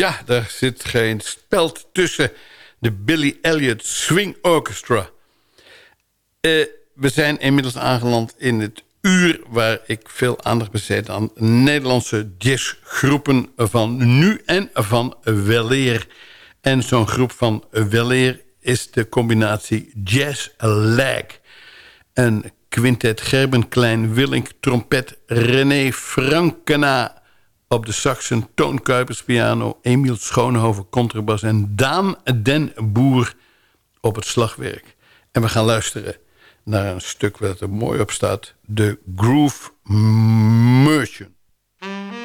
Ja, daar zit geen speld tussen. De Billy Elliot Swing Orchestra. We zijn inmiddels aangeland in het uur waar ik veel aandacht besteed aan Nederlandse jazzgroepen van nu en van weleer. En zo'n groep van weleer is de combinatie Jazz Lag. Een quintet Gerben Klein, Willink, trompet, René Frankena op de saxen, Toon Kuipers piano, Emiel Schoonhoven contrabas en Daan den Boer op het slagwerk. En we gaan luisteren naar een stuk waar er mooi op staat, The Groove Merchant.